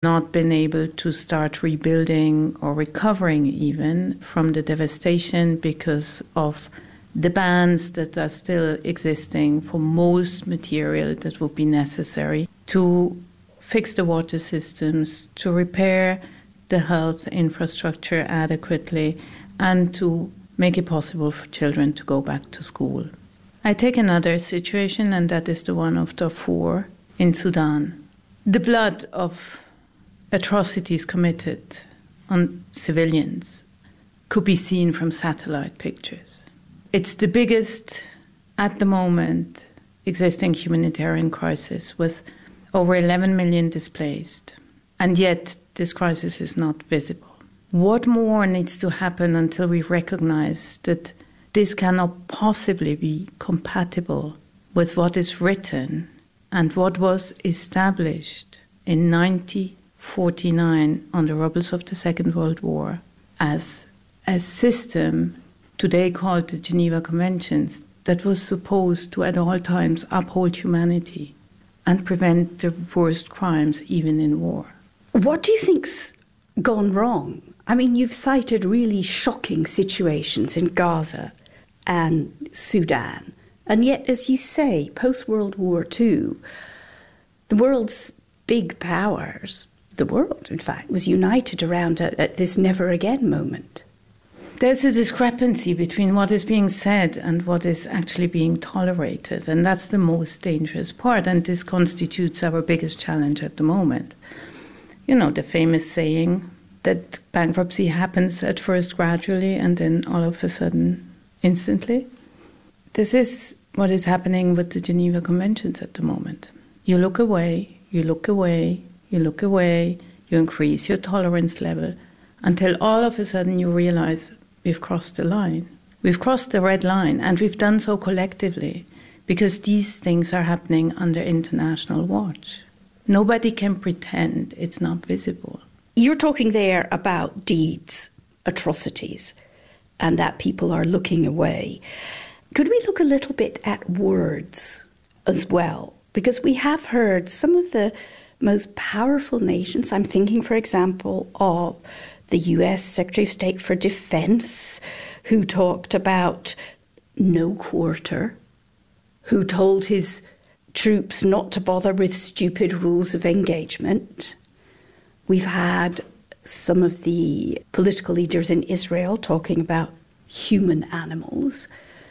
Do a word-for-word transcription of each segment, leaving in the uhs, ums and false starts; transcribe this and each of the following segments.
not been able to start rebuilding or recovering even from the devastation because of the bans that are still existing for most material that would be necessary to fix the water systems, to repair the health infrastructure adequately, and to make it possible for children to go back to school. I take another situation, and that is the one of Darfur in Sudan. The blood of atrocities committed on civilians could be seen from satellite pictures. It's the biggest, at the moment, existing humanitarian crisis with over eleven million displaced. And yet, this crisis is not visible. What more needs to happen until we recognize that this cannot possibly be compatible with what is written and what was established in nineteen forty-nine on the rubbles of the Second World War as a system today called the Geneva Conventions that was supposed to at all times uphold humanity and prevent the worst crimes even in war. What do you think's gone wrong? I mean, you've cited really shocking situations in Gaza and Sudan. And yet, as you say, post-World War Two, the world's big powers, the world, in fact, was united around a, a, this never-again moment. There's a discrepancy between what is being said and what is actually being tolerated, and that's the most dangerous part, and this constitutes our biggest challenge at the moment. You know, the famous saying that bankruptcy happens at first gradually and then all of a sudden instantly. This is what is happening with the Geneva Conventions at the moment. You look away, you look away, you look away, you increase your tolerance level until all of a sudden you realize we've crossed the line. We've crossed the red line, and we've done so collectively because these things are happening under international watch. Nobody can pretend it's not visible. You're talking there about deeds, atrocities, and that people are looking away. Could we look a little bit at words as well? Because we have heard some of the most powerful nations. I'm thinking, for example, of the U S Secretary of State for Defense, who talked about no quarter, who told his troops not to bother with stupid rules of engagement. We've had some of the political leaders in Israel talking about human animals.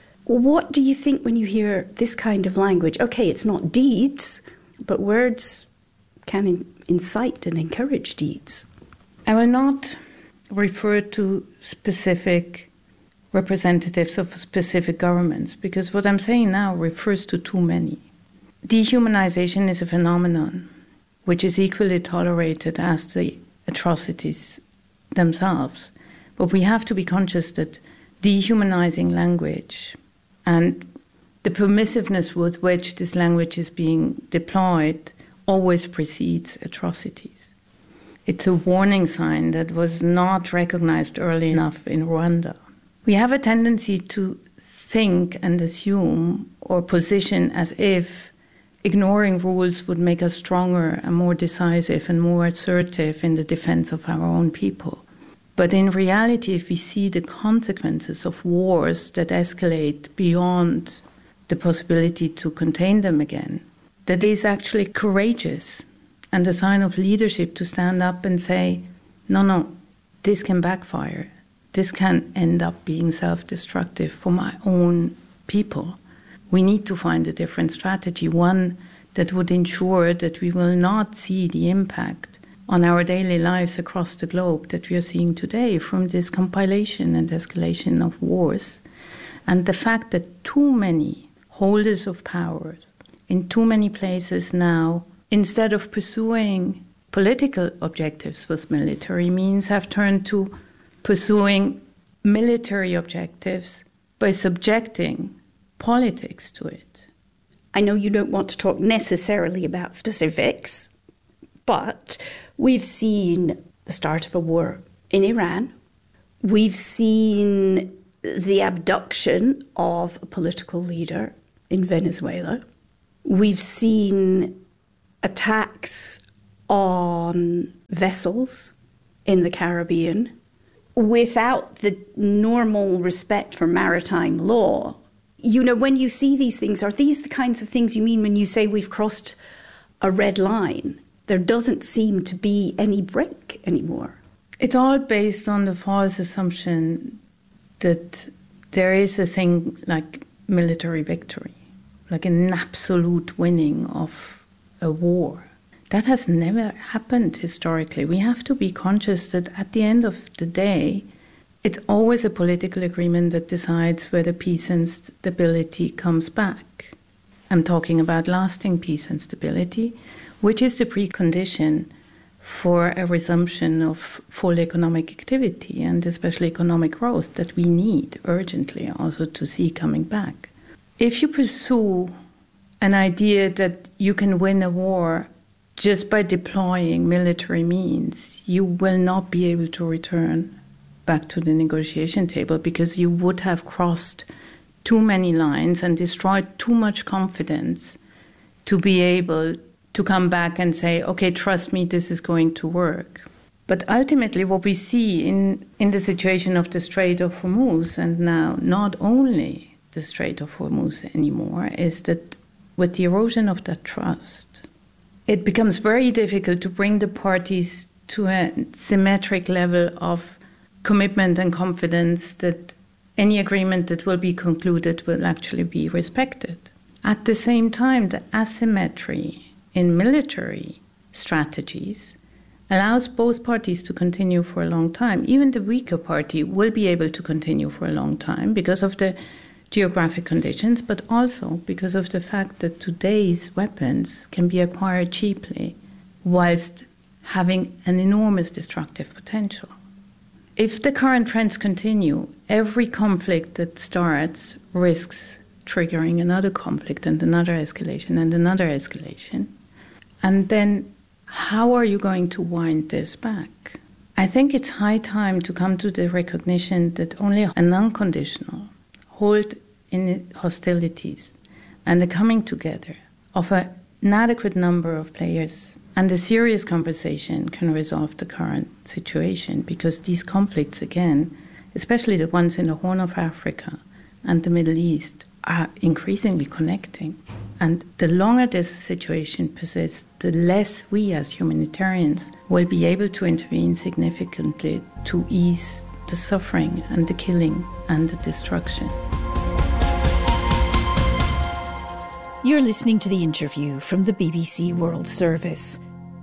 What do you think when you hear this kind of language? Okay, it's not deeds, but words can in- incite and encourage deeds. I will not refer to specific representatives of specific governments, because what I'm saying now refers to too many. Dehumanization is a phenomenon which is equally tolerated as the atrocities themselves. But we have to be conscious that dehumanizing language and the permissiveness with which this language is being deployed always precedes atrocities. It's a warning sign that was not recognized early enough in Rwanda. We have a tendency to think and assume or position as if ignoring rules would make us stronger and more decisive and more assertive in the defense of our own people. But in reality, if we see the consequences of wars that escalate beyond the possibility to contain them again, that is actually courageous and a sign of leadership to stand up and say, no, no, this can backfire. This can end up being self-destructive for my own people. We need to find a different strategy, one that would ensure that we will not see the impact on our daily lives across the globe that we are seeing today from this compilation and escalation of wars. And the fact that too many holders of power in too many places now, instead of pursuing political objectives with military means, have turned to pursuing military objectives by subjecting politics to it. I know you don't want to talk necessarily about specifics, but we've seen the start of a war in Iran. We've seen the abduction of a political leader in Venezuela. We've seen attacks on vessels in the Caribbean without the normal respect for maritime law. You know, when you see these things, are these the kinds of things you mean when you say we've crossed a red line? There doesn't seem to be any break anymore. It's all based on the false assumption that there is a thing like military victory, like an absolute winning of a war. That has never happened historically. We have to be conscious that at the end of the day, it's always a political agreement that decides whether peace and stability comes back. I'm talking about lasting peace and stability, which is the precondition for a resumption of full economic activity and especially economic growth that we need urgently also to see coming back. If you pursue an idea that you can win a war just by deploying military means, you will not be able to return back to the negotiation table because you would have crossed too many lines and destroyed too much confidence to be able to come back and say, okay, trust me, this is going to work. But ultimately what we see in, in the situation of the Strait of Hormuz, and now not only the Strait of Hormuz anymore, is that with the erosion of that trust, it becomes very difficult to bring the parties to a symmetric level of commitment and confidence that any agreement that will be concluded will actually be respected. At the same time, the asymmetry in military strategies allows both parties to continue for a long time. Even the weaker party will be able to continue for a long time because of the geographic conditions, but also because of the fact that today's weapons can be acquired cheaply whilst having an enormous destructive potential. If the current trends continue, every conflict that starts risks triggering another conflict and another escalation and another escalation. And then how are you going to wind this back? I think it's high time to come to the recognition that only an unconditional hold in hostilities and the coming together of an adequate number of players and a serious conversation can resolve the current situation, because these conflicts, again, especially the ones in the Horn of Africa and the Middle East, are increasingly connecting. And the longer this situation persists, the less we as humanitarians will be able to intervene significantly to ease the suffering and the killing and the destruction. You're listening to the interview from the B B C World Service.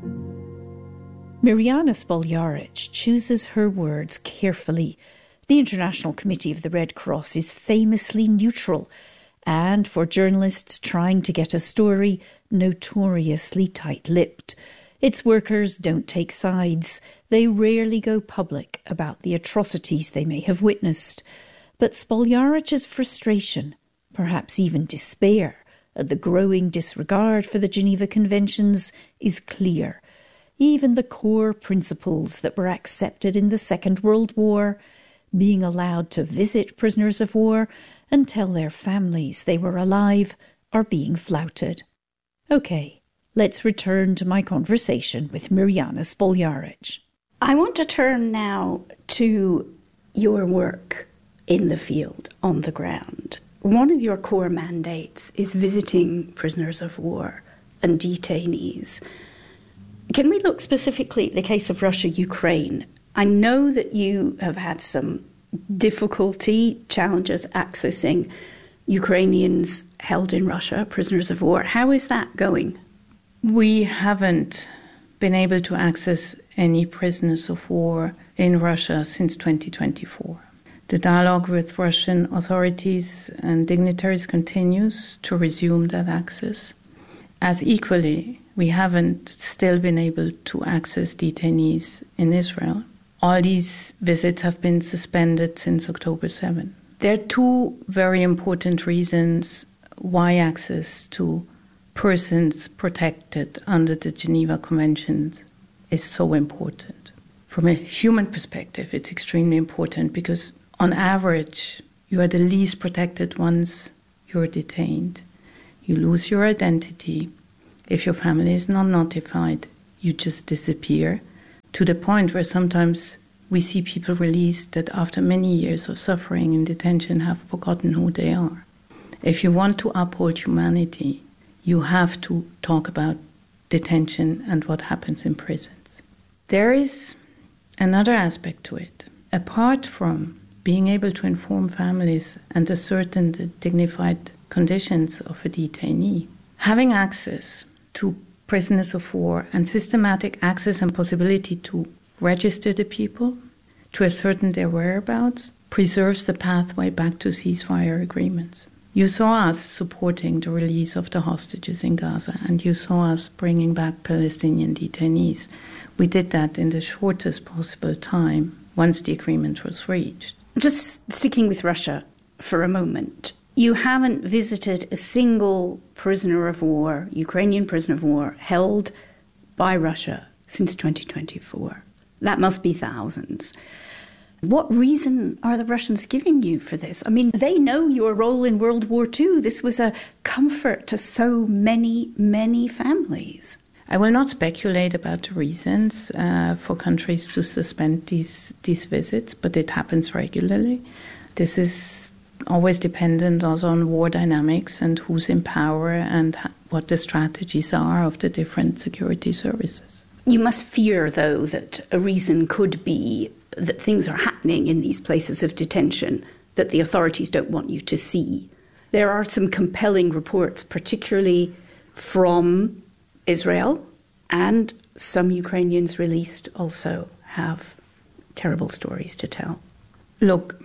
Mirjana Spoljaric chooses her words carefully. The International Committee of the Red Cross is famously neutral, and for journalists trying to get a story, notoriously tight-lipped. Its workers don't take sides. They rarely go public about the atrocities they may have witnessed. But Spoljaric's frustration, perhaps even despair, at the growing disregard for the Geneva Conventions is clear. Even the core principles that were accepted in the Second World War, being allowed to visit prisoners of war and tell their families they were alive, are being flouted. OK, let's return to my conversation with Mirjana Spoljaric. I want to turn now to your work in the field, on the ground. One of your core mandates is visiting prisoners of war and detainees. Can we look specifically at the case of Russia-Ukraine? I know that you have had some difficulty, challenges accessing Ukrainians held in Russia, prisoners of war. How is that going? We haven't been able to access any prisoners of war in Russia since twenty twenty-four. The dialogue with Russian authorities and dignitaries continues to resume that access. As equally, we haven't still been able to access detainees in Israel. All these visits have been suspended since October seventh. There are two very important reasons why access to persons protected under the Geneva Conventions is so important. From a human perspective, it's extremely important because on average, you are the least protected once you're detained. You lose your identity. If your family is not notified, you just disappear, to the point where sometimes we see people released that after many years of suffering in detention have forgotten who they are. If you want to uphold humanity, you have to talk about detention and what happens in prisons. There is another aspect to it. Apart from being able to inform families and ascertain the dignified conditions of a detainee, having access to prisoners of war and systematic access and possibility to register the people, to ascertain their whereabouts, preserves the pathway back to ceasefire agreements. You saw us supporting the release of the hostages in Gaza, and you saw us bringing back Palestinian detainees. We did that in the shortest possible time once the agreement was reached. Just sticking with Russia for a moment, you haven't visited a single prisoner of war, Ukrainian prisoner of war, held by Russia since twenty twenty-four. That must be thousands. What reason are the Russians giving you for this? I mean, they know your role in World War Two. This was a comfort to so many, many families. I will not speculate about the reasons uh, for countries to suspend these, these visits, but it happens regularly. This is always dependent also on war dynamics and who's in power and what the strategies are of the different security services. You must fear, though, that a reason could be that things are happening in these places of detention that the authorities don't want you to see. There are some compelling reports, particularly from Israel, and some Ukrainians released also have terrible stories to tell. Look,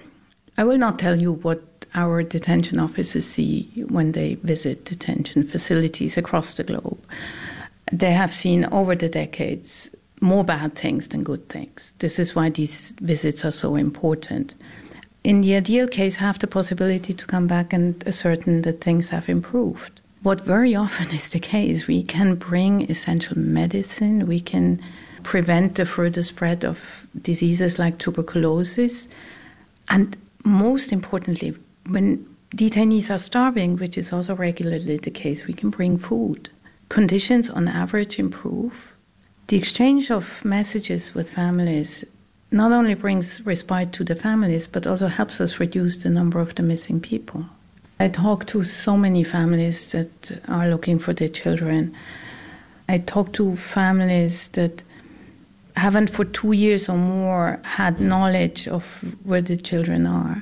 I will not tell you what our detention officers see when they visit detention facilities across the globe. They have seen over the decades more bad things than good things. This is why these visits are so important. In the ideal case, have the possibility to come back and ascertain that things have improved. What very often is the case, we can bring essential medicine, we can prevent the further spread of diseases like tuberculosis, and most importantly, when detainees are starving, which is also regularly the case, we can bring food. Conditions on average improve. The exchange of messages with families not only brings respite to the families, but also helps us reduce the number of the missing people. I talk to so many families that are looking for their children. I talk to families that haven't for two years or more had knowledge of where the children are.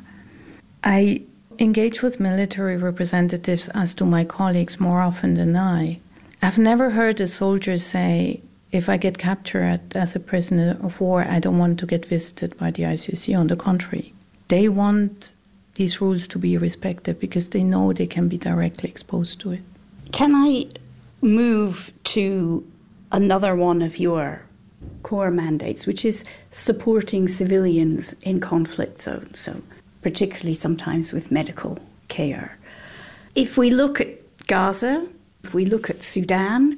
I engage with military representatives, as do my colleagues, more often than I. I've never heard a soldier say, if I get captured as a prisoner of war, I don't want to get visited by the I C C. On the contrary, they want these rules to be respected because they know they can be directly exposed to it. Can I move to another one of your core mandates, which is supporting civilians in conflict zones, so particularly sometimes with medical care? If we look at Gaza, if we look at Sudan,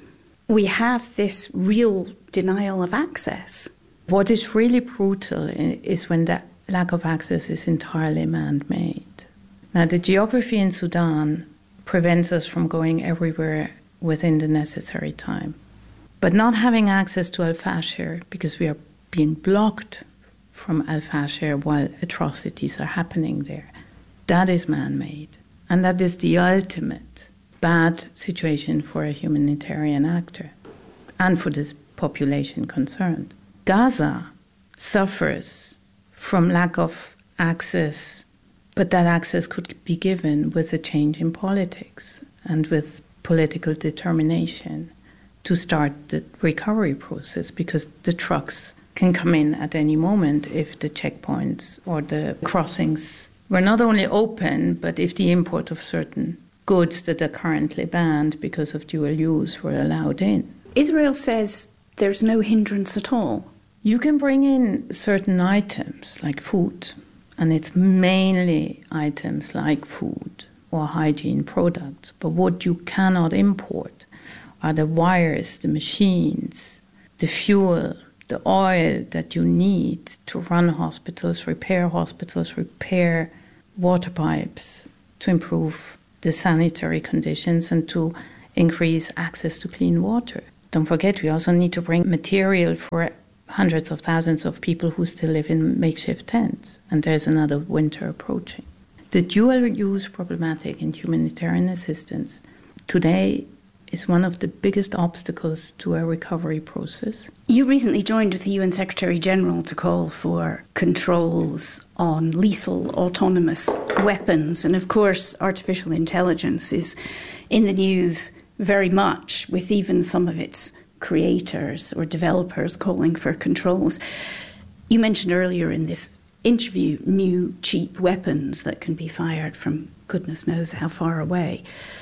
we have this real denial of access. What is really brutal is when that lack of access is entirely man-made. Now, the geography in Sudan prevents us from going everywhere within the necessary time. But not having access to Al-Fashir, because we are being blocked from Al-Fashir while atrocities are happening there, that is man-made. And that is the ultimate bad situation for a humanitarian actor and for this population concerned. Gaza suffers from lack of access, but that access could be given with a change in politics and with political determination to start the recovery process, because the trucks can come in at any moment if the checkpoints or the crossings were not only open, but if the import of certain goods that are currently banned because of dual use were allowed in. Israel says there's no hindrance at all. You can bring in certain items like food, and it's mainly items like food or hygiene products. But what you cannot import are the wires, the machines, the fuel, the oil that you need to run hospitals, repair hospitals, repair water pipes, to improve the sanitary conditions and to increase access to clean water. don't forget, we also need to bring material for hundreds of thousands of people who still live in makeshift tents. And there's another winter approaching. The dual-use problematic in humanitarian assistance today is one of the biggest obstacles to a recovery process. You recently joined with the U N Secretary General to call for controls on lethal autonomous weapons. And of course, artificial intelligence is in the news very much, with even some of its creators or developers calling for controls. You mentioned earlier in this interview new cheap weapons that can be fired from goodness knows how far away.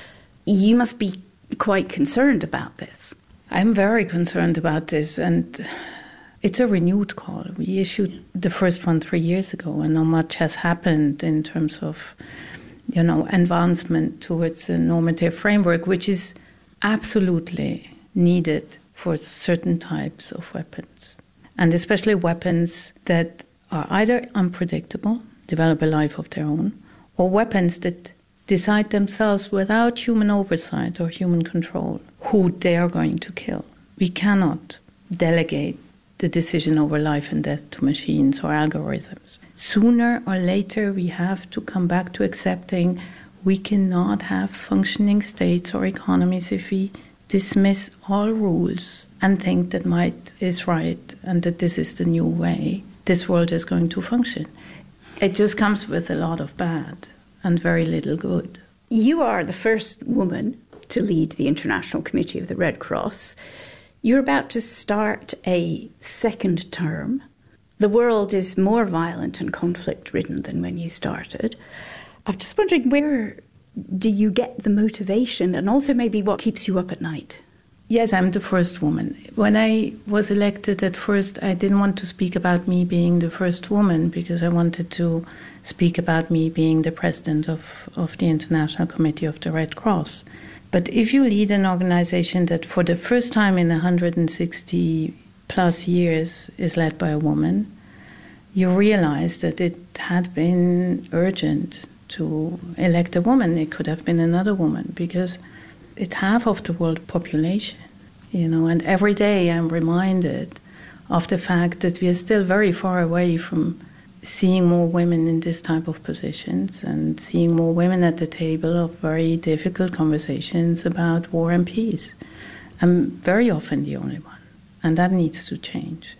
You must be quite concerned about this. I'm very concerned about this, and it's a renewed call. We issued the first one three years ago, and not much has happened in terms of, you know, advancement towards a normative framework, which is absolutely needed for certain types of weapons, and especially weapons that are either unpredictable, develop a life of their own, or weapons that decide themselves without human oversight or human control who they are going to kill. We cannot delegate the decision over life and death to machines or algorithms. Sooner or later, we have to come back to accepting we cannot have functioning states or economies if we dismiss all rules and think that might is right and that this is the new way this world is going to function. It just comes with a lot of bad and very little good. You are the first woman to lead the International Committee of the Red Cross. You're about to start a second term. The world is more violent and conflict-ridden than when you started. I'm just wondering, where do you get the motivation, and also maybe what keeps you up at night? Yes, I'm the first woman. When I was elected at first, I didn't want to speak about me being the first woman because I wanted to speak about me being the president of, of the International Committee of the Red Cross. But if you lead an organization that for the first time in one hundred sixty plus years is led by a woman, you realize that it had been urgent to elect a woman. It could have been another woman because it's half of the world population, you know, and every day I'm reminded of the fact that we are still very far away from seeing more women in this type of positions and seeing more women at the table of very difficult conversations about war and peace. I'm very often the only one, and that needs to change.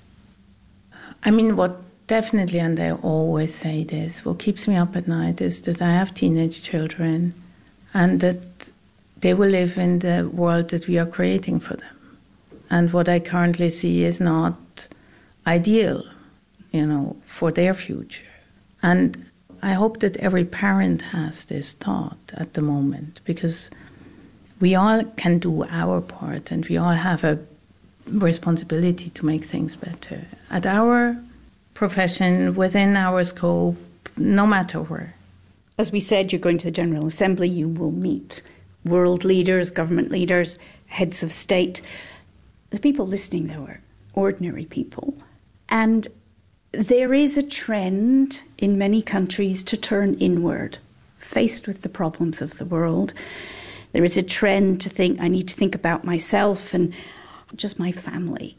I mean, what definitely, and I always say this, what keeps me up at night is that I have teenage children and that they will live in the world that we are creating for them. And what I currently see is not ideal, you know, for their future. And I hope that every parent has this thought at the moment, because we all can do our part and we all have a responsibility to make things better at our profession, within our scope, no matter where. As we said, you're going to the General Assembly, you will meet world leaders, government leaders, heads of state. The people listening, though, are ordinary people. And there is a trend in many countries to turn inward, faced with the problems of the world. There is a trend to think, I need to think about myself and just my family,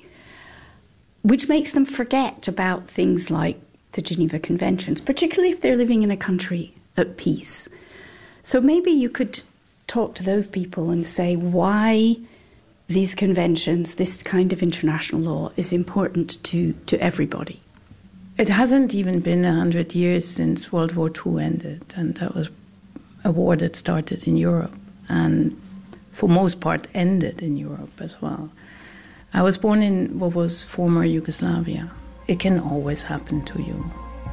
which makes them forget about things like the Geneva Conventions, particularly if they're living in a country at peace. So maybe you could talk to those people and say why these conventions, this kind of international law, is important to, to everybody. It hasn't even been a hundred years since World War Two ended, and that was a war that started in Europe and for most part ended in Europe as well. I was born in what was former Yugoslavia. It can always happen to you.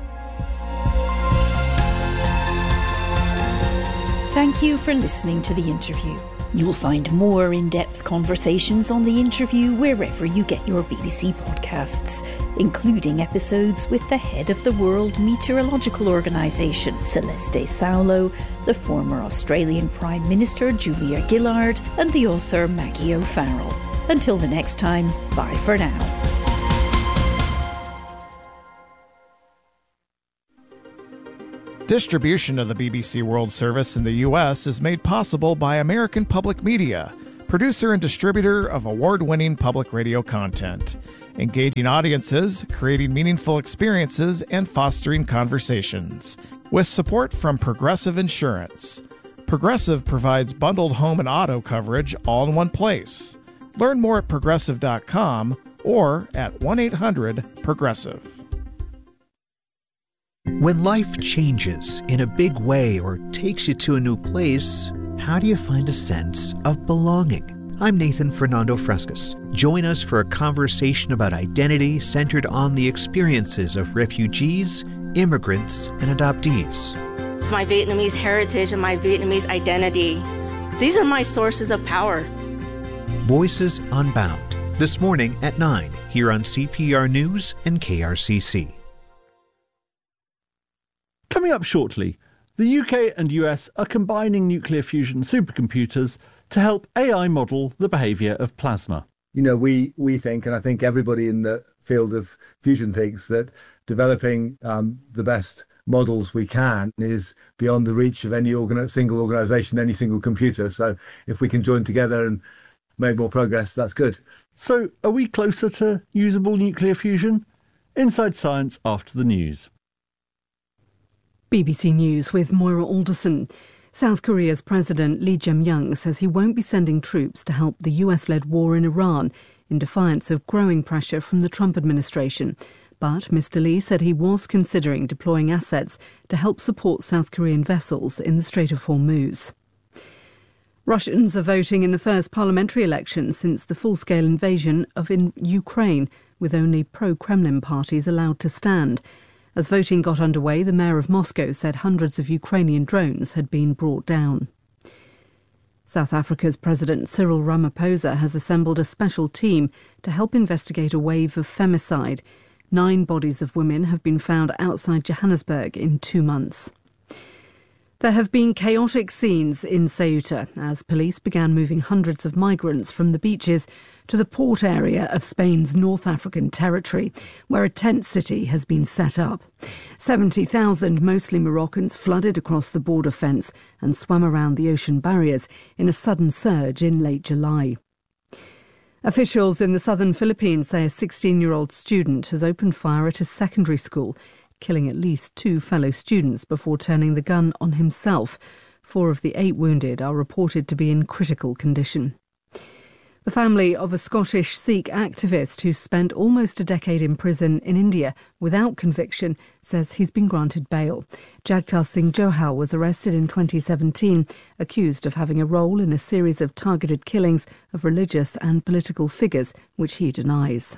Thank you for listening to the interview. You'll find more in-depth conversations on the interview wherever you get your B B C podcasts, including episodes with the head of the World Meteorological Organisation, Celeste Saulo, the former Australian Prime Minister, Julia Gillard, and the author Maggie O'Farrell. Until the next time, bye for now. Distribution of the B B C World Service in the U S is made possible by American Public Media, producer and distributor of award-winning public radio content, engaging audiences, creating meaningful experiences, and fostering conversations. With support from Progressive Insurance. Progressive provides bundled home and auto coverage all in one place. Learn more at progressive dot com or at one eight hundred progressive. When life changes in a big way or takes you to a new place, how do you find a sense of belonging? I'm Nathan Fernando Frescas. Join us for a conversation about identity centered on the experiences of refugees, immigrants, and adoptees. My Vietnamese heritage and my Vietnamese identity, these are my sources of power. Voices Unbound, this morning at nine, here on C P R News and K R C C. Coming up shortly, the U K and U S are combining nuclear fusion supercomputers to help A I model the behaviour of plasma. You know, we, we think, and I think everybody in the field of fusion thinks, that developing um, the best models we can is beyond the reach of any organ- single organisation, any single computer. So if we can join together and make more progress, that's good. So are we closer to usable nuclear fusion? Inside Science after the news. B B C News with Moira Alderson. South Korea's President Lee Jae-myung says he won't be sending troops to help the U S-led war in Iran in defiance of growing pressure from the Trump administration. But Mister Lee said he was considering deploying assets to help support South Korean vessels in the Strait of Hormuz. Russians are voting in the first parliamentary election since the full-scale invasion of in Ukraine, with only pro-Kremlin parties allowed to stand. As voting got underway, the mayor of Moscow said hundreds of Ukrainian drones had been brought down. South Africa's President Cyril Ramaphosa has assembled a special team to help investigate a wave of femicide. Nine bodies of women have been found outside Johannesburg in two months. There have been chaotic scenes in Ceuta as police began moving hundreds of migrants from the beaches to the port area of Spain's North African territory, where a tent city has been set up. seventy thousand, mostly Moroccans, flooded across the border fence and swam around the ocean barriers in a sudden surge in late July. Officials in the southern Philippines say a sixteen-year-old student has opened fire at a secondary school, killing at least two fellow students before turning the gun on himself. Four of the eight wounded are reported to be in critical condition. The family of a Scottish Sikh activist who spent almost a decade in prison in India without conviction says he's been granted bail. Jagtar Singh Johal was arrested in twenty seventeen, accused of having a role in a series of targeted killings of religious and political figures, which he denies.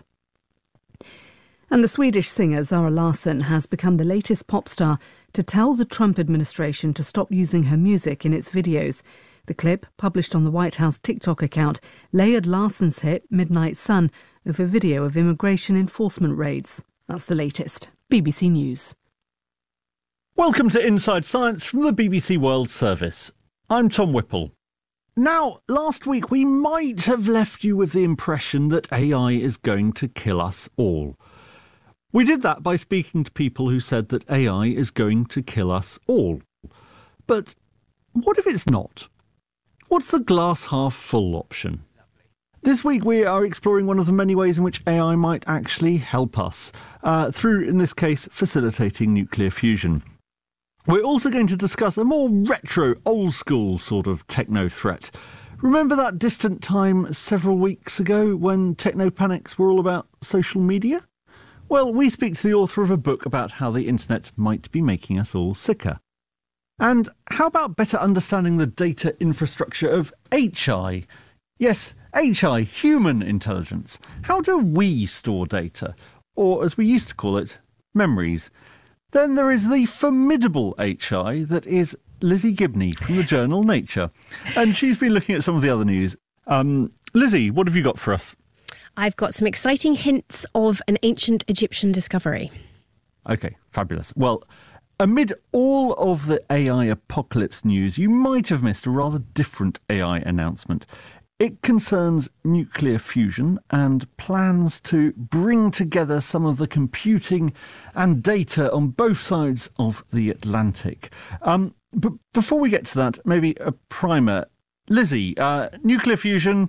And the Swedish singer Zara Larsson has become the latest pop star to tell the Trump administration to stop using her music in its videos. The clip, published on the White House TikTok account, layered Larsson's hit Midnight Sun over video of immigration enforcement raids. That's the latest. B B C News. Welcome to Inside Science from the B B C World Service. I'm Tom Whipple. Now, last week we might have left you with the impression that A I is going to kill us all. We did that by speaking to people who said that A I is going to kill us all. But what if it's not? What's the glass half full option? This week we are exploring one of the many ways in which A I might actually help us, uh, through, in this case, facilitating nuclear fusion. We're also going to discuss a more retro, old-school sort of techno-threat. Remember that distant time several weeks ago when techno-panics were all about social media? Well, we speak to the author of a book about how the internet might be making us all sicker. And how about better understanding the data infrastructure of H I? Yes, H I, human intelligence. How do we store data? Or, as we used to call it, memories. Then there is the formidable H I that is Lizzie Gibney from the journal Nature. And she's been looking at some of the other news. Um, Lizzie, what have you got for us? I've got some exciting hints of an ancient Egyptian discovery. OK, fabulous. Well, amid all of the A I apocalypse news, you might have missed a rather different A I announcement. It concerns nuclear fusion and plans to bring together some of the computing and data on both sides of the Atlantic. Um, but before we get to that, maybe a primer. Lizzie, uh, nuclear fusion,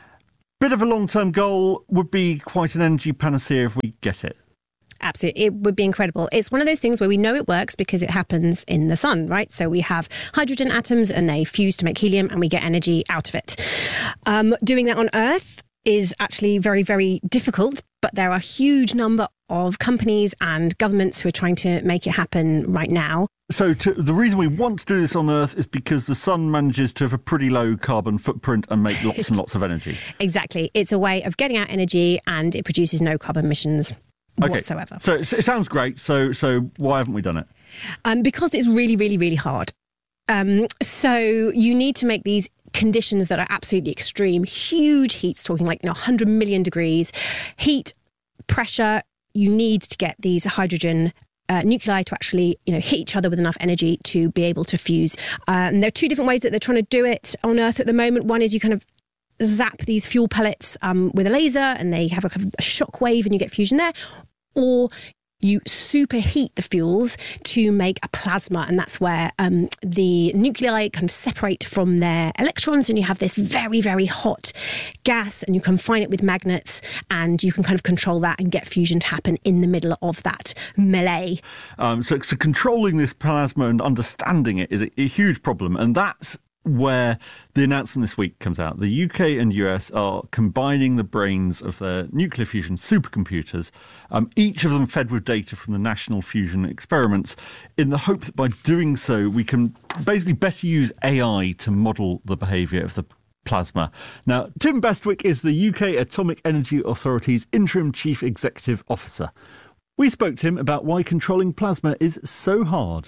bit of a long-term goal, would be quite an energy panacea if we get it. Absolutely. It would be incredible. It's one of those things where we know it works because it happens in the sun, right? So we have hydrogen atoms and they fuse to make helium and we get energy out of it. Um, doing that on Earth is actually very, very difficult, but there are a huge number of companies and governments who are trying to make it happen right now. So to, the reason we want to do this on Earth is because the sun manages to have a pretty low carbon footprint and make lots and lots of energy. Exactly. It's a way of getting out energy and it produces no carbon emissions okay. whatsoever. So it sounds great. So so why haven't we done it? Um, because it's really, really, really hard. Um, so you need to make these conditions that are absolutely extreme, huge heats, talking like you know, one hundred million degrees, heat, pressure. You need to get these hydrogen uh, nuclei to actually you know, hit each other with enough energy to be able to fuse. Uh, and there are two different ways that they're trying to do it on Earth at the moment. One is you kind of zap these fuel pellets um, with a laser and they have a, kind of a shock wave and you get fusion there. Or you superheat the fuels to make a plasma, and that's where um, the nuclei kind of separate from their electrons, and you have this very, very hot gas, and you confine it with magnets, and you can kind of control that and get fusion to happen in the middle of that melee. Um, so, so controlling this plasma and understanding it is a, a huge problem, and that's where the announcement this week comes out. The U K and U S are combining the brains of their nuclear fusion supercomputers, um, each of them fed with data from the national fusion experiments, in the hope that by doing so we can basically better use A I to model the behaviour of the plasma. Now, Tim Bestwick is the U K Atomic Energy Authority's interim chief executive officer. We spoke to him about why controlling plasma is so hard.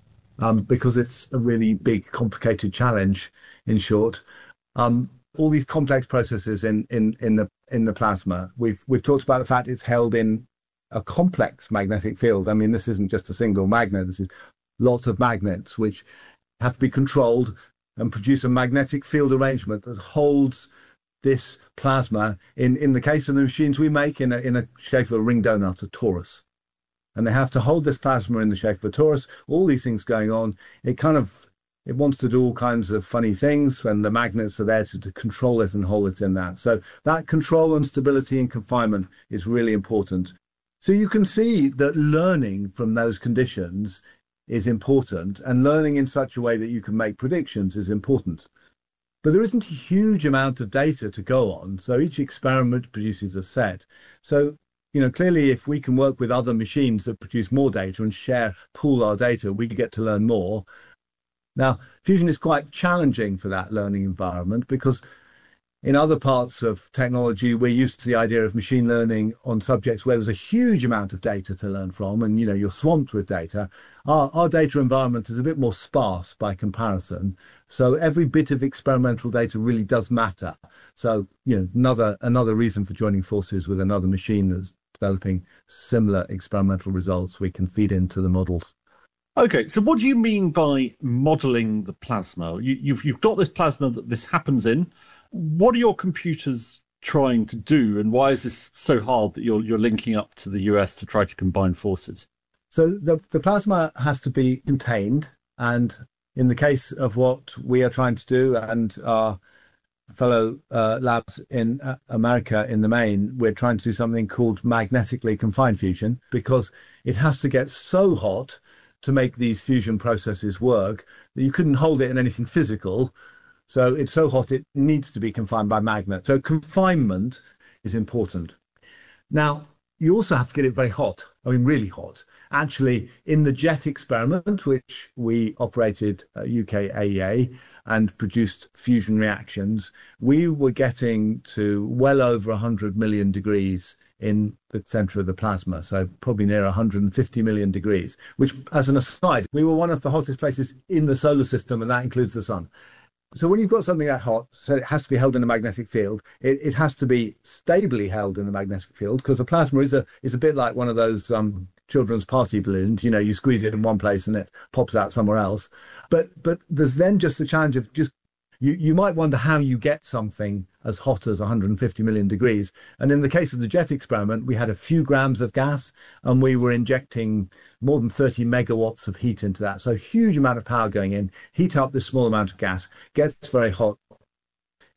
Um, because it's a really big, complicated challenge, in short. Um, all these complex processes in, in, in the in the plasma, we've we've talked about the fact it's held in a complex magnetic field. I mean, this isn't just a single magnet. This is lots of magnets which have to be controlled and produce a magnetic field arrangement that holds this plasma, in, in the case of the machines we make, in a, in a shape of a ring donut, a torus. And they have to hold this plasma in the shape of a torus, all these things going on. It kind of, it wants to do all kinds of funny things when the magnets are there to, to control it and hold it in that. So that control and stability and confinement is really important. So you can see that learning from those conditions is important, and learning in such a way that you can make predictions is important. But there isn't a huge amount of data to go on. So each experiment produces a set. So you know, clearly, if we can work with other machines that produce more data and share, pool our data, we get to learn more. Now, fusion is quite challenging for that learning environment because in other parts of technology, we're used to the idea of machine learning on subjects where there's a huge amount of data to learn from and, you know, you're swamped with data. Our, our data environment is a bit more sparse by comparison. So every bit of experimental data really does matter. So, you know, another, another reason for joining forces with another machine that's developing similar experimental results we can feed into the models. Okay, so what do you mean by modelling the plasma? You, you've you've got this plasma that this happens in. What are your computers trying to do, and why is this so hard that you're you're linking up to the U S to try to combine forces? So the the plasma has to be contained, and in the case of what we are trying to do, and our fellow uh, labs in uh, America in the main, we're trying to do something called magnetically confined fusion, because it has to get so hot to make these fusion processes work that you couldn't hold it in anything physical. So it's so hot it needs to be confined by magnet. So confinement is important. Now, you also have to get it very hot, I mean really hot. Actually, in the JET experiment, which we operated at U K A E A and produced fusion reactions, we were getting to well over one hundred million degrees in the centre of the plasma, so probably near one hundred fifty million degrees, which, as an aside, we were one of the hottest places in the solar system, and that includes the sun. So when you've got something that hot, so it has to be held in a magnetic field, it, it has to be stably held in a magnetic field, because a plasma is a is a bit like one of those um, children's party balloons. You know, you squeeze it in one place and it pops out somewhere else. But but there's then just the challenge of just, you, you might wonder how you get something as hot as one hundred fifty million degrees. And in the case of the JET experiment, we had a few grams of gas and we were injecting more than thirty megawatts of heat into that. So a huge amount of power going in, heat up this small amount of gas, gets very hot,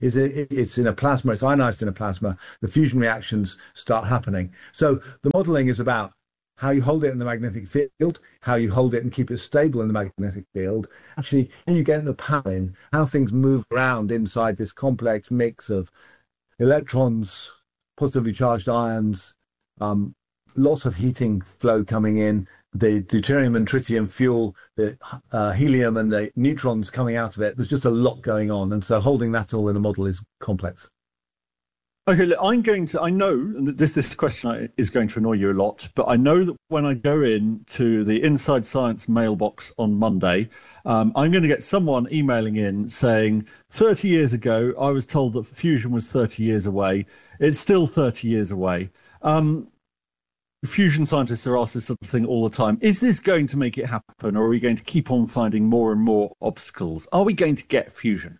is it, it's in a plasma, it's ionized in a plasma, the fusion reactions start happening. So the modeling is about how you hold it in the magnetic field, how you hold it and keep it stable in the magnetic field. Actually, when you get into powering, how things move around inside this complex mix of electrons, positively charged ions, um, lots of heating flow coming in, the deuterium and tritium fuel, the uh, helium and the neutrons coming out of it. There's just a lot going on. And so holding that all in a model is complex. Okay, look, I'm going to, I know that this, this question is going to annoy you a lot, but I know that when I go in to the Inside Science mailbox on Monday, um, I'm going to get someone emailing in saying, thirty years ago, I was told that fusion was thirty years away. It's still thirty years away. Um, fusion scientists are asked this sort of thing all the time. Is this going to make it happen, or are we going to keep on finding more and more obstacles? Are we going to get fusion?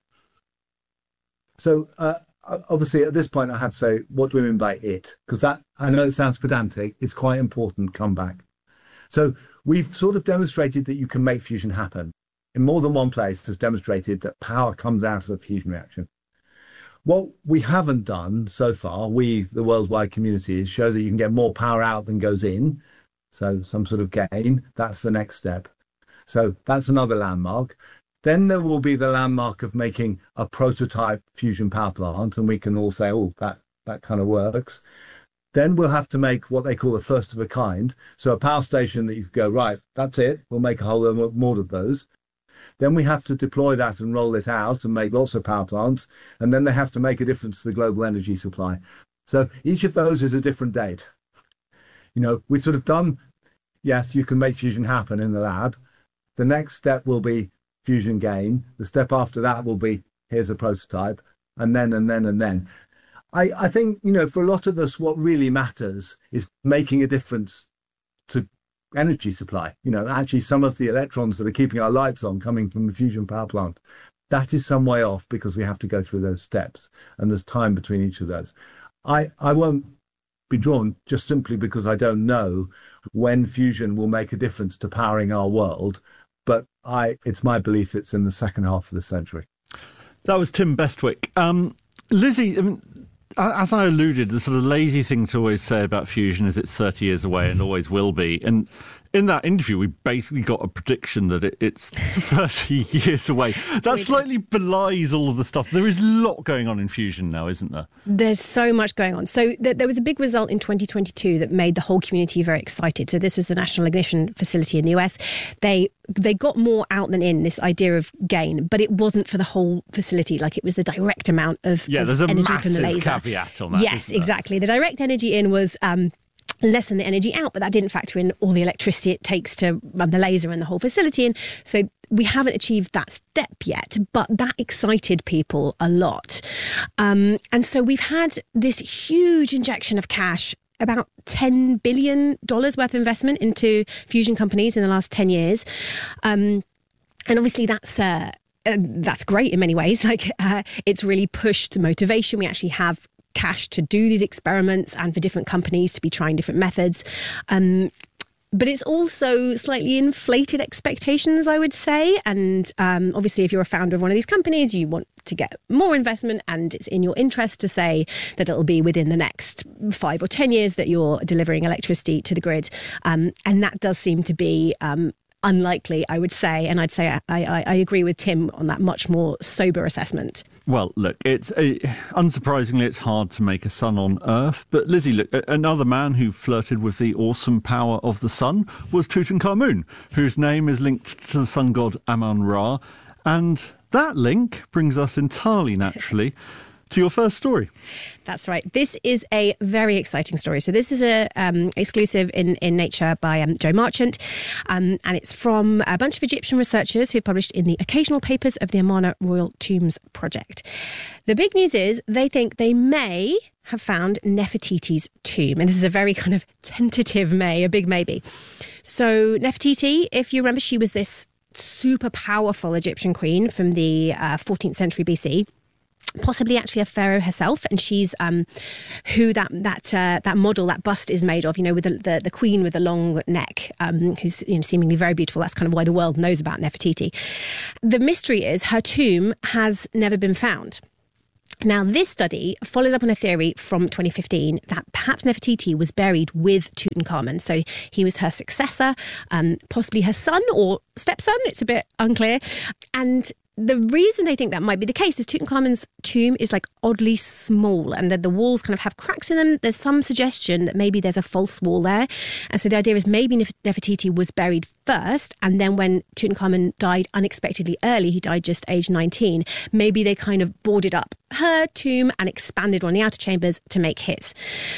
So, uh, obviously, at this point, I have to say, what do we mean by it? Because that, I know it sounds pedantic, it's quite important comeback. So we've sort of demonstrated that you can make fusion happen. In more than one place has demonstrated that power comes out of a fusion reaction. What we haven't done so far, we, the worldwide community, is show that you can get more power out than goes in. So some sort of gain, that's the next step. So that's another landmark. Then there will be the landmark of making a prototype fusion power plant, and we can all say, oh, that, that kind of works. Then we'll have to make what they call a first of a kind. So a power station that you can go, right, that's it, we'll make a whole lot more of those. Then we have to deploy that and roll it out and make lots of power plants. And then they have to make a difference to the global energy supply. So each of those is a different date. You know, we've sort of done, yes, you can make fusion happen in the lab. The next step will be fusion gain. The step after that will be, here's a prototype. And then, and then, and then. I, I think, you know, for a lot of us, what really matters is making a difference to energy supply. You know, actually some of the electrons that are keeping our lights on coming from the fusion power plant, that is some way off because we have to go through those steps and there's time between each of those. I, I won't be drawn just simply because I don't know when fusion will make a difference to powering our world, but I, it's my belief it's in the second half of the century. That was Tim Bestwick. Um, Lizzie, I mean, as I alluded, the sort of lazy thing to always say about fusion is it's thirty years away and always will be. And in that interview, we basically got a prediction that it, it's thirty years away. That slightly belies all of the stuff. There is a lot going on in fusion now, isn't there? There's so much going on. So th- there was a big result in twenty twenty-two that made the whole community very excited. So this was the National Ignition Facility in the U S. They they got more out than in, this idea of gain, but it wasn't for the whole facility. Like, it was the direct amount of, yeah, of there's a energy from the laser. Caveat on that. Yes, exactly. The direct energy in was um, less than the energy out, but that didn't factor in all the electricity it takes to run the laser and the whole facility. And so we haven't achieved that step yet, but that excited people a lot. Um, and so we've had this huge injection of cash, about ten billion dollars worth of investment into fusion companies in the last ten years. Um, and obviously that's... Uh, Uh, that's great in many ways. Like, uh, it's really pushed motivation. We actually have cash to do these experiments and for different companies to be trying different methods. Um, but it's also slightly inflated expectations, I would say. And um, obviously, if you're a founder of one of these companies, you want to get more investment, and it's in your interest to say that it'll be within the next five or ten years that you're delivering electricity to the grid. Um, and that does seem to be um, unlikely, I would say. And I'd say I, I, I agree with Tim on that much more sober assessment. Well, look, it's uh, unsurprisingly, it's hard to make a sun on Earth. But Lizzie, look, another man who flirted with the awesome power of the sun was Tutankhamun, whose name is linked to the sun god Amun-Ra. And that link brings us entirely naturally to your first story. That's right. This is a very exciting story. So this is a um, exclusive in, in Nature by um, Joe Marchant, um, and it's from a bunch of Egyptian researchers who published in the Occasional Papers of the Amarna Royal Tombs Project. The big news is they think they may have found Nefertiti's tomb, and this is a very kind of tentative may, a big maybe. So Nefertiti, if you remember, she was this super powerful Egyptian queen from the uh, fourteenth century B C. Possibly actually a pharaoh herself, and she's um, who that that uh, that model, that bust is made of. You know, with the the, the queen with the long neck, um, who's you know seemingly very beautiful. That's kind of why the world knows about Nefertiti. The mystery is her tomb has never been found. Now, this study follows up on a theory from twenty fifteen that perhaps Nefertiti was buried with Tutankhamun. So he was her successor, um, possibly her son or stepson. It's a bit unclear. And the reason they think that might be the case is Tutankhamun's tomb is like oddly small and that the walls kind of have cracks in them. There's some suggestion that maybe there's a false wall there. And so the idea is maybe Nef- Nefertiti was buried first, and then when Tutankhamun died unexpectedly early, he died just age nineteen, maybe they kind of boarded up her tomb and expanded on the outer chambers to make his.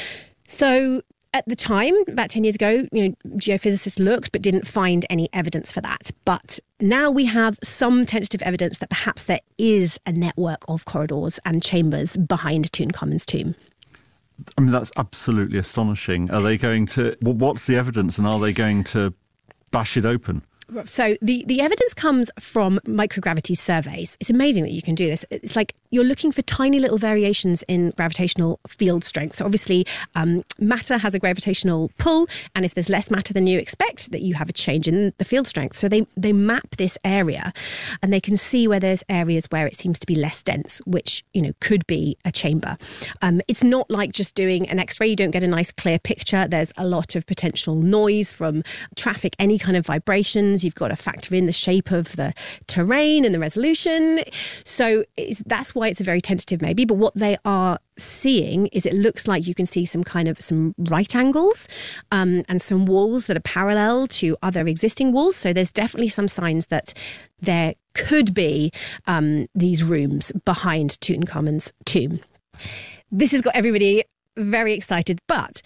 So at the time, about ten years ago, you know, geophysicists looked but didn't find any evidence for that. But now we have some tentative evidence that perhaps there is a network of corridors and chambers behind Tutankhamun's tomb. I mean, that's absolutely astonishing. Are they going to... Well, what's the evidence, and are they going to bash it open? So the, the evidence comes from microgravity surveys. It's amazing that you can do this. It's like you're looking for tiny little variations in gravitational field strength. So obviously um, matter has a gravitational pull, and if there's less matter than you expect, that you have a change in the field strength. So they, they map this area, and they can see where there's areas where it seems to be less dense, which, you know, could be a chamber. Um, it's not like just doing an X-ray. You don't get a nice clear picture. There's a lot of potential noise from traffic, any kind of vibrations. You've got to factor in the shape of the terrain and the resolution. So it's, that's why it's a very tentative maybe. But what they are seeing is it looks like you can see some kind of some right angles um, and some walls that are parallel to other existing walls. So there's definitely some signs that there could be um, these rooms behind Tutankhamun's tomb. This has got everybody very excited. But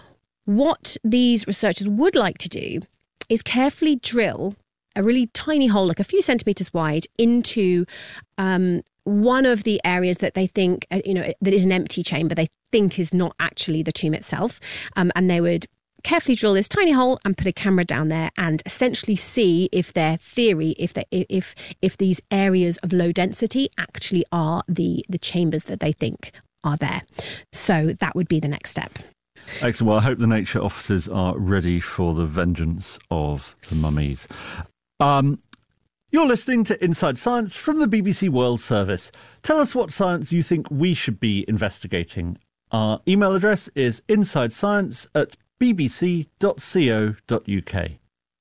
what these researchers would like to do is carefully drill a really tiny hole, like a few centimetres wide, into um, one of the areas that they think, uh, you know, that is an empty chamber, they think is not actually the tomb itself. Um, and they would carefully drill this tiny hole and put a camera down there and essentially see if their theory, if they, if if these areas of low density actually are the the chambers that they think are there. So that would be the next step. Excellent. Well, I hope the nature officers are ready for the vengeance of the mummies. Um, you're listening to Inside Science from the B B C World Service. Tell us what science you think we should be investigating. Our email address is insidescience at b b c dot co dot u k.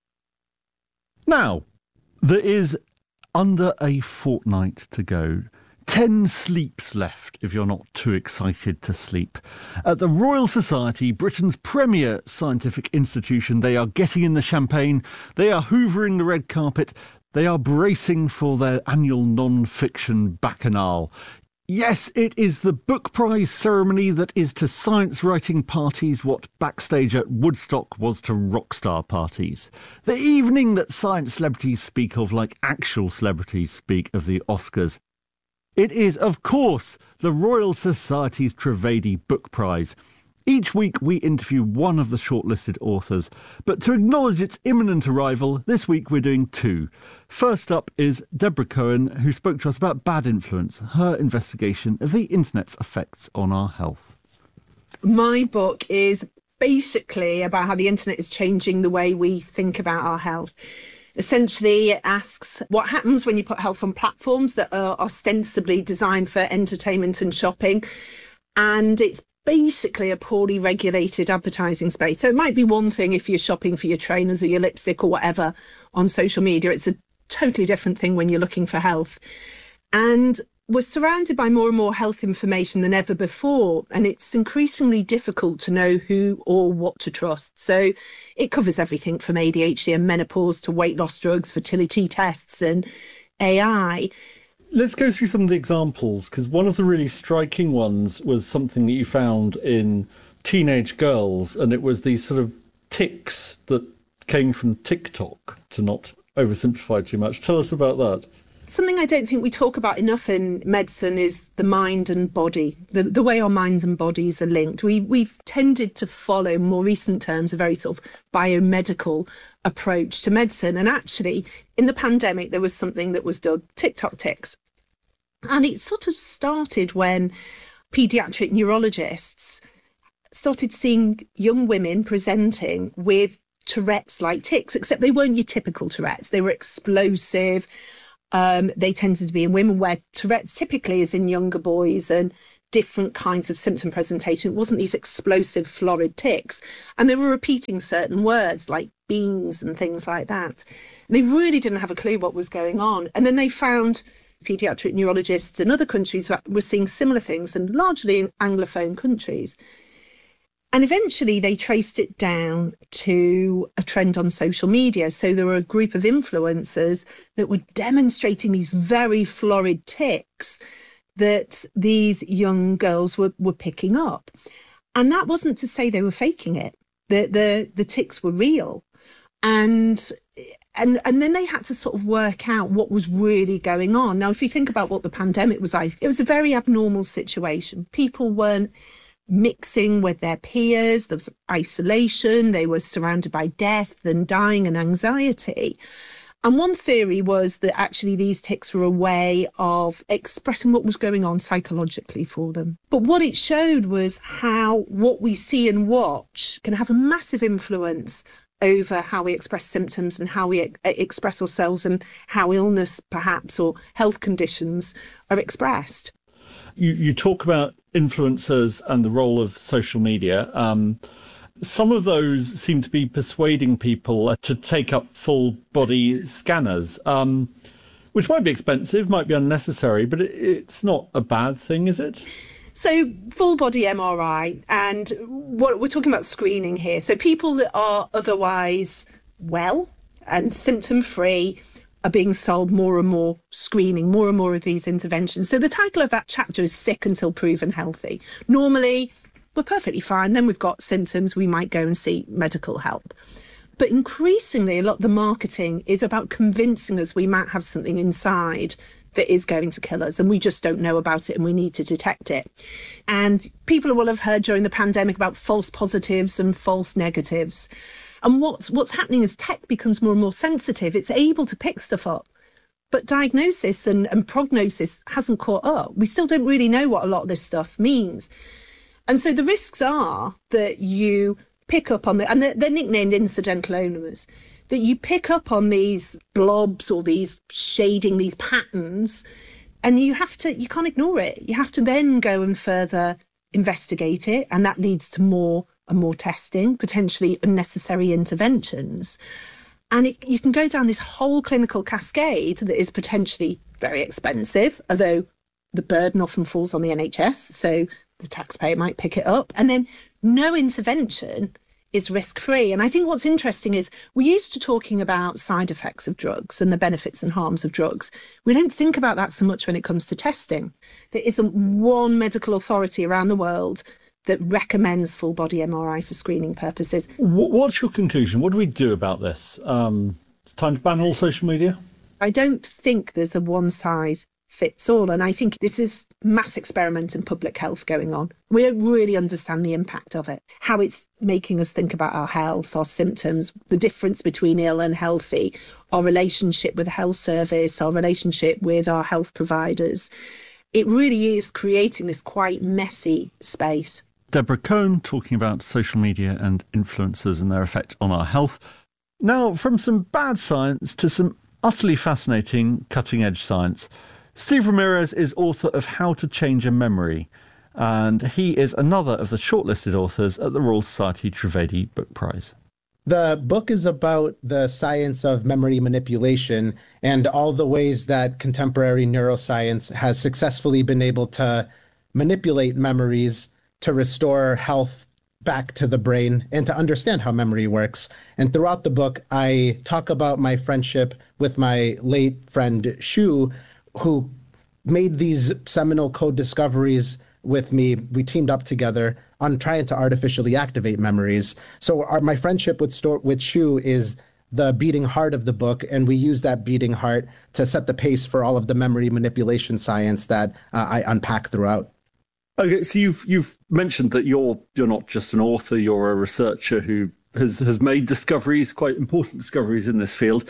Now, there is under a fortnight to go. Ten sleeps left if you're not too excited to sleep. At the Royal Society, Britain's premier scientific institution, they are getting in the champagne, they are hoovering the red carpet, they are bracing for their annual non-fiction bacchanal. Yes, it is the book prize ceremony that is to science writing parties what Backstage at Woodstock was to rock star parties. The evening that science celebrities speak of like actual celebrities speak of the Oscars. It is, of course, the Royal Society's Trivedi Book Prize. Each week we interview one of the shortlisted authors, but to acknowledge its imminent arrival, this week we're doing two. First up is Deborah Cohen, who spoke to us about bad influence, her investigation of the internet's effects on our health. My book is basically about how the internet is changing the way we think about our health. Essentially, it asks what happens when you put health on platforms that are ostensibly designed for entertainment and shopping. And it's basically a poorly regulated advertising space. So it might be one thing if you're shopping for your trainers or your lipstick or whatever on social media. It's a totally different thing when you're looking for health. And we're surrounded by more and more health information than ever before, and it's increasingly difficult to know who or what to trust. So it covers everything from A D H D and menopause to weight loss drugs, fertility tests and A I. Let's go through some of the examples, because one of the really striking ones was something that you found in teenage girls, and it was these sort of tics that came from TikTok, to not oversimplify too much. Tell us about that. Something I don't think we talk about enough in medicine is the mind and body, the, the way our minds and bodies are linked. We, we've tended to follow, in more recent terms, a very sort of biomedical approach to medicine. And actually, in the pandemic, there was something that was dubbed TikTok tics. And it sort of started when paediatric neurologists started seeing young women presenting with Tourette's-like tics, except they weren't your typical Tourette's. They were explosive, Um, they tended to be in women, where Tourette's typically is in younger boys, and different kinds of symptom presentation. It wasn't these explosive florid tics. And they were repeating certain words like beans and things like that. And they really didn't have a clue what was going on. And then they found paediatric neurologists in other countries who were seeing similar things, and largely in Anglophone countries. And eventually they traced it down to a trend on social media. So there were a group of influencers that were demonstrating these very florid tics that these young girls were, were picking up. And that wasn't to say they were faking it. The the the tics were real. And and and then they had to sort of work out what was really going on. Now, if you think about what the pandemic was like, it was a very abnormal situation. People weren't mixing with their peers. There was isolation. They were surrounded by death and dying and anxiety. And one theory was that actually these tics were a way of expressing what was going on psychologically for them. But what it showed was how what we see and watch can have a massive influence over how we express symptoms and how we ex- express ourselves, and how illness perhaps or health conditions are expressed. You, you talk about influencers and the role of social media. Um, some of those seem to be persuading people to take up full body scanners, um, which might be expensive, might be unnecessary, but it, it's not a bad thing, is it? So full body M R I, and what we're talking about screening here. So people that are otherwise well and symptom free are being sold more and more screening, more and more of these interventions. So the title of that chapter is Sick Until Proven Healthy. Normally, we're perfectly fine. Then we've got symptoms, we might go and seek medical help. But increasingly, a lot of the marketing is about convincing us we might have something inside that is going to kill us, and we just don't know about it, and we need to detect it. And people will have heard during the pandemic about false positives and false negatives. And what's what's happening is tech becomes more and more sensitive. It's able to pick stuff up. But diagnosis and, and prognosis hasn't caught up. We still don't really know what a lot of this stuff means. And so the risks are that you pick up on the, and they're, they're nicknamed incidental onomers, that you pick up on these blobs or these shading, these patterns, and you have to, you can't ignore it. You have to then go and further investigate it. And that leads to more and more testing, potentially unnecessary interventions. And it, you can go down this whole clinical cascade that is potentially very expensive, although the burden often falls on the N H S, so the taxpayer might pick it up. And then no intervention is risk-free. And I think what's interesting is we're used to talking about side effects of drugs and the benefits and harms of drugs. We don't think about that so much when it comes to testing. There isn't one medical authority around the world that recommends full body M R I for screening purposes. What's your conclusion? What do we do about this? Um, it's time to ban all social media? I don't think there's a one size fits all. And I think this is mass experiment in public health going on. We don't really understand the impact of it, how it's making us think about our health, our symptoms, the difference between ill and healthy, our relationship with the health service, our relationship with our health providers. It really is creating this quite messy space. Deborah Cohn talking about social media and influencers and their effect on our health. Now, from some bad science to some utterly fascinating cutting-edge science. Steve Ramirez is author of How to Change a Memory, and he is another of the shortlisted authors at the Royal Society Trivedi Book Prize. The book is about the science of memory manipulation and all the ways that contemporary neuroscience has successfully been able to manipulate memories to restore health back to the brain and to understand how memory works. And throughout the book, I talk about my friendship with my late friend Shu, who made these seminal code discoveries with me. We teamed up together on trying to artificially activate memories. So our, my friendship with, Sto- with Shu is the beating heart of the book, and we use that beating heart to set the pace for all of the memory manipulation science that uh, I unpack throughout. Okay, so you've you've mentioned that you're you're not just an author, you're a researcher who has has made discoveries, quite important discoveries in this field.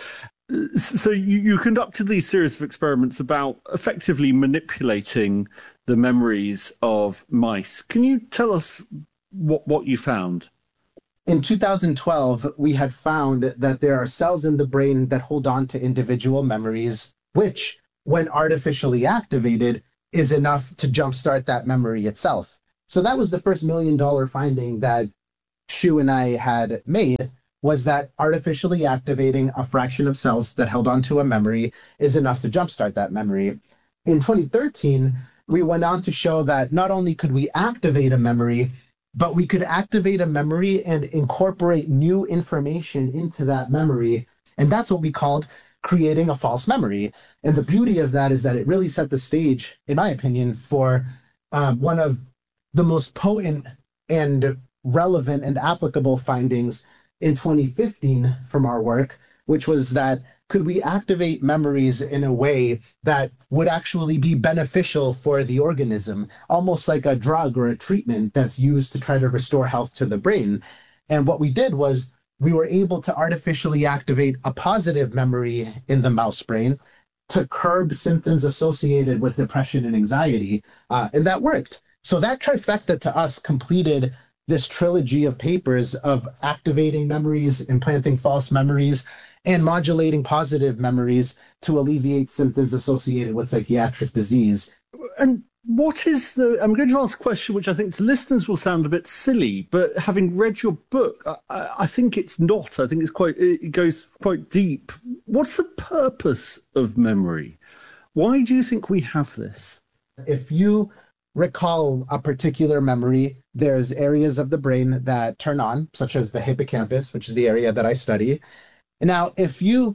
So you, you conducted these series of experiments about effectively manipulating the memories of mice. Can you tell us what, what you found? In two thousand twelve, we had found that there are cells in the brain that hold on to individual memories. which, when artificially activated, is enough to jumpstart that memory itself. So that was the first million dollar finding that Shu and I had made, was that artificially activating a fraction of cells that held onto a memory is enough to jumpstart that memory. In twenty thirteen, we went on to show that not only could we activate a memory, but we could activate a memory and incorporate new information into that memory. And that's what we called creating a false memory. And the beauty of that is that it really set the stage, in my opinion, for um, one of the most potent and relevant and applicable findings in twenty fifteen from our work, which was that could we activate memories in a way that would actually be beneficial for the organism, almost like a drug or a treatment that's used to try to restore health to the brain. And what we did was we were able to artificially activate a positive memory in the mouse brain to curb symptoms associated with depression and anxiety, uh, and that worked. So that trifecta to us completed this trilogy of papers of activating memories, implanting false memories, and modulating positive memories to alleviate symptoms associated with psychiatric disease. And what is the... I'm going to ask a question which I think to listeners will sound a bit silly, but having read your book, I, I think it's not. I think it's quite... It goes quite deep. What's the purpose of memory? Why do you think we have this? If you recall a particular memory, there's areas of the brain that turn on, such as the hippocampus, which is the area that I study. Now, if you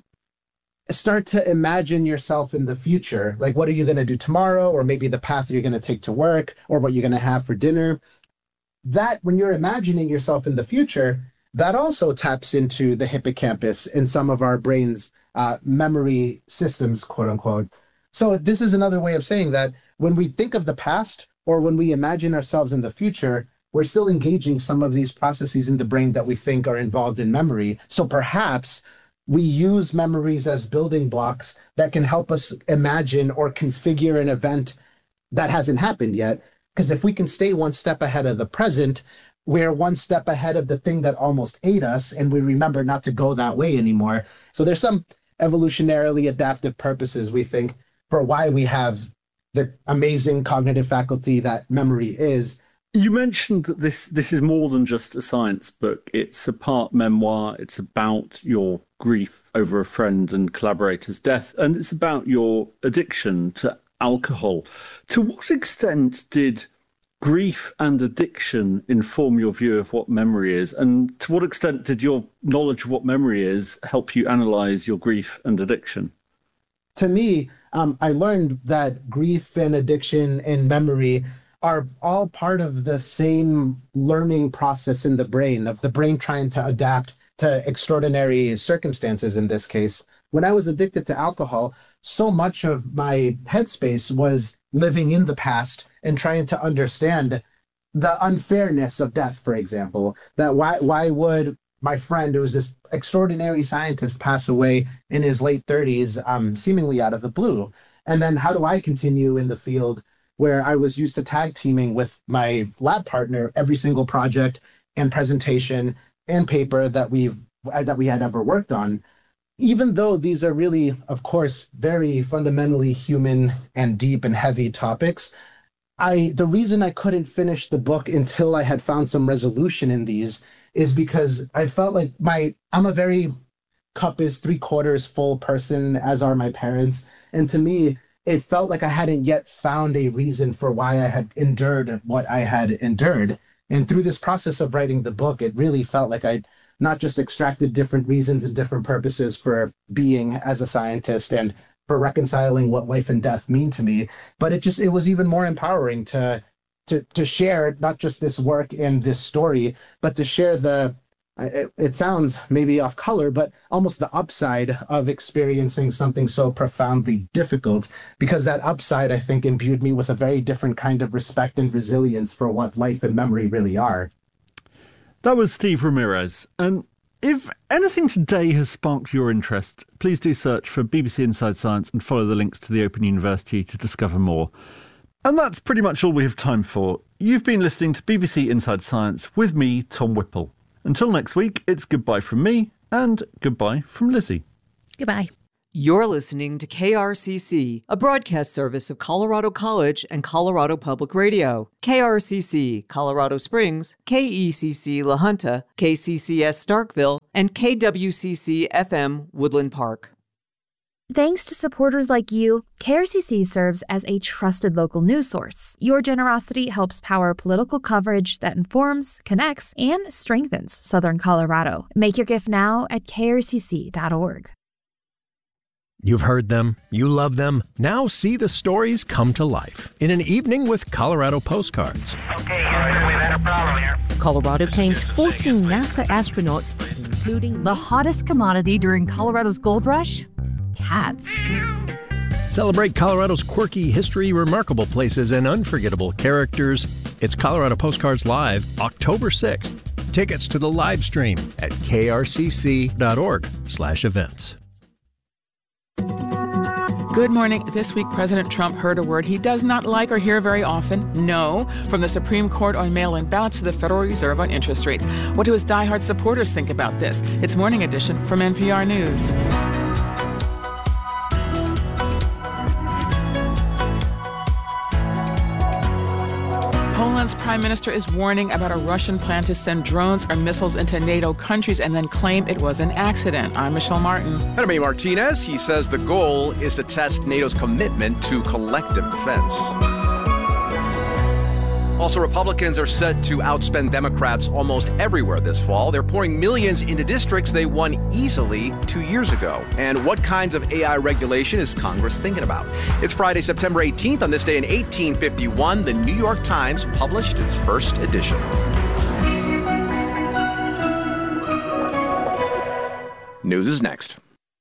start to imagine yourself in the future, like what are you going to do tomorrow, or maybe the path you're going to take to work, or what you're going to have for dinner, that when you're imagining yourself in the future, that also taps into the hippocampus in some of our brain's uh, memory systems, quote unquote. So this is another way of saying that when we think of the past, or when we imagine ourselves in the future, we're still engaging some of these processes in the brain that we think are involved in memory. So perhaps we use memories as building blocks that can help us imagine or configure an event that hasn't happened yet. Because if we can stay one step ahead of the present, we're one step ahead of the thing that almost ate us, and we remember not to go that way anymore. So there's some evolutionarily adaptive purposes, we think, for why we have the amazing cognitive faculty that memory is. You mentioned that this this is more than just a science book. It's a part memoir. It's about your grief over a friend and collaborator's death, and it's about your addiction to alcohol. To what extent did grief and addiction inform your view of what memory is? And to what extent did your knowledge of what memory is help you analyze your grief and addiction? To me, um, I learned that grief and addiction and memory are all part of the same learning process in the brain, of the brain trying to adapt to extraordinary circumstances in this case. When I was addicted to alcohol, so much of my headspace was living in the past and trying to understand the unfairness of death, for example. That why why would my friend, who was this extraordinary scientist, pass away in his late thirties, um, seemingly out of the blue? And then how do I continue in the field where I was used to tag teaming with my lab partner every single project and presentation and paper that we've that we had ever worked on? Even though these are really, of course, very fundamentally human and deep and heavy topics, I the reason I couldn't finish the book until I had found some resolution in these is because I felt like my I'm a very cup is three quarters full person, as are my parents. And to me, it felt like I hadn't yet found a reason for why I had endured what I had endured. And through this process of writing the book, it really felt like I'd not just extracted different reasons and different purposes for being as a scientist and for reconciling what life and death mean to me, but it just, it was even more empowering to, to, to share not just this work and this story, but to share the, it, it sounds maybe off color, but almost the upside of experiencing something so profoundly difficult, because that upside, I think, imbued me with a very different kind of respect and resilience for what life and memory really are. That was Steve Ramirez. And if anything today has sparked your interest, please do search for B B C Inside Science and follow the links to the Open University to discover more. And that's pretty much all we have time for. You've been listening to B B C Inside Science with me, Tom Whipple. Until next week, it's goodbye from me and goodbye from Lizzie. Goodbye. You're listening to K R C C, a broadcast service of Colorado College and Colorado Public Radio. K R C C, Colorado Springs, K E C C La Junta, K C C S Starkville, and K W C C F M Woodland Park. Thanks to supporters like you, K R C C serves as a trusted local news source. Your generosity helps power political coverage that informs, connects, and strengthens Southern Colorado. Make your gift now at K R C C dot org. You've heard them, you love them. Now see the stories come to life in an evening with Colorado Postcards. Okay, Houston, we've had a problem here. Colorado claims fourteen NASA astronauts, including the hottest commodity during Colorado's gold rush, cats. Celebrate Colorado's quirky history, remarkable places, and unforgettable characters. It's Colorado Postcards Live, October sixth. Tickets to the live stream at K R C C dot org slash events. Good morning. This week, President Trump heard a word he does not like or hear very often, no, from the Supreme Court on mail-in ballots to the Federal Reserve on interest rates. What do his diehard supporters think about this? It's Morning Edition from N P R News. Poland's prime minister is warning about a Russian plan to send drones or missiles into NATO countries and then claim it was an accident. I'm Michelle Martin. And I'm Amy Martinez. He says the goal is to test NATO's commitment to collective defense. Also, Republicans are set to outspend Democrats almost everywhere this fall. They're pouring millions into districts they won easily two years ago. And what kinds of A I regulation is Congress thinking about? It's Friday, September eighteenth. On this day in eighteen fifty-one, the New York Times published its first edition. News is next.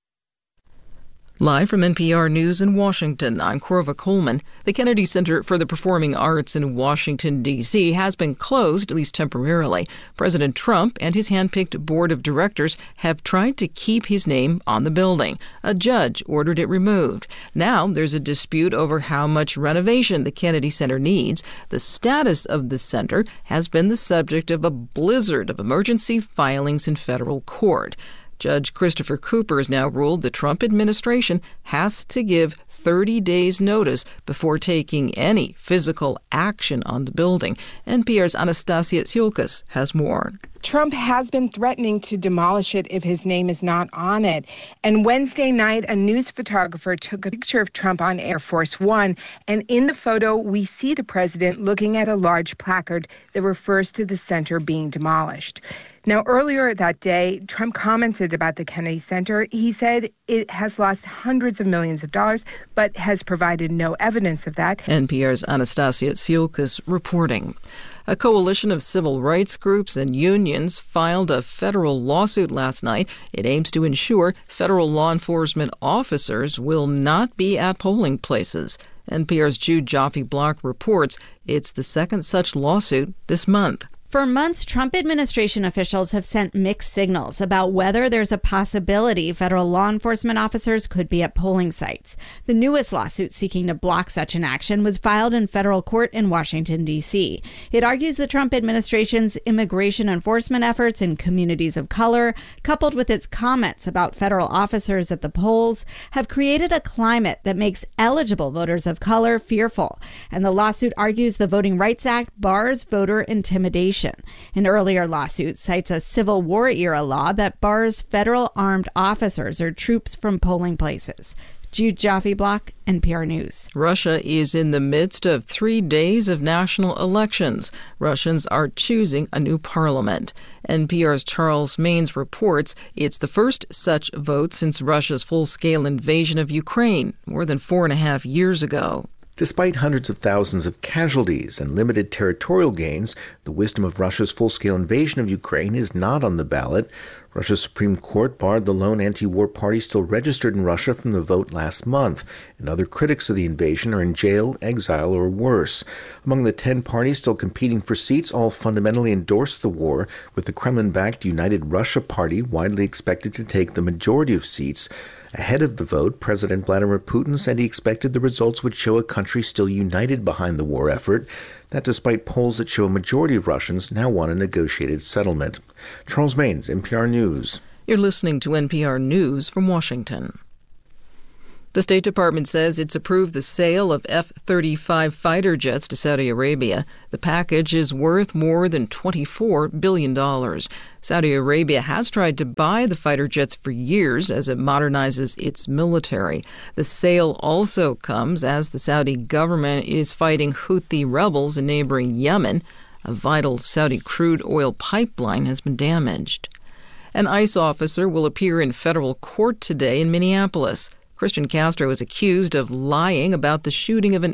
Live from N P R News in Washington, I'm Corva Coleman. The Kennedy Center for the Performing Arts in Washington, D C has been closed, at least temporarily. President Trump and his handpicked board of directors have tried to keep his name on the building. A judge ordered it removed. Now there's a dispute over how much renovation the Kennedy Center needs. The status of the center has been the subject of a blizzard of emergency filings in federal court. Judge Christopher Cooper has now ruled the Trump administration has to give thirty days notice before taking any physical action on the building. N P R's Anastasia Tsiolkas has more. Trump has been threatening to demolish it if his name is not on it. And Wednesday night, a news photographer took a picture of Trump on Air Force One. And in the photo, we see the president looking at a large placard that refers to the center being demolished. Now, earlier that day, Trump commented about the Kennedy Center. He said it has lost hundreds of millions of dollars, but has provided no evidence of that. N P R's Anastasia Tsiolkas reporting. A coalition of civil rights groups and unions filed a federal lawsuit last night. It aims to ensure federal law enforcement officers will not be at polling places. N P R's Jude Joffe-Block reports it's the second such lawsuit this month. For months, Trump administration officials have sent mixed signals about whether there's a possibility federal law enforcement officers could be at polling sites. The newest lawsuit seeking to block such an action was filed in federal court in Washington, D C. It argues the Trump administration's immigration enforcement efforts in communities of color, coupled with its comments about federal officers at the polls, have created a climate that makes eligible voters of color fearful. And the lawsuit argues the Voting Rights Act bars voter intimidation. An earlier lawsuit cites a Civil War-era law that bars federal armed officers or troops from polling places. Jude Joffe-Block, N P R News. Russia is in the midst of three days of national elections. Russians are choosing a new parliament. N P R's Charles Maines reports it's the first such vote since Russia's full-scale invasion of Ukraine more than four and a half years ago. Despite hundreds of thousands of casualties and limited territorial gains, the wisdom of Russia's full-scale invasion of Ukraine is not on the ballot. Russia's Supreme Court barred the lone anti-war party still registered in Russia from the vote last month, and other critics of the invasion are in jail, exile, or worse. Among the ten parties still competing for seats, all fundamentally endorse the war, with the Kremlin-backed United Russia Party widely expected to take the majority of seats. Ahead of the vote, President Vladimir Putin said he expected the results would show a country still united behind the war effort, that despite polls that show a majority of Russians now want a negotiated settlement. Charles Maines, N P R News. You're listening to N P R News from Washington. The State Department says it's approved the sale of F thirty-five fighter jets to Saudi Arabia. The package is worth more than twenty-four billion dollars. Saudi Arabia has tried to buy the fighter jets for years as it modernizes its military. The sale also comes as the Saudi government is fighting Houthi rebels in neighboring Yemen. A vital Saudi crude oil pipeline has been damaged. An ICE officer will appear in federal court today in Minneapolis. Christian Castro is accused of lying about the shooting of an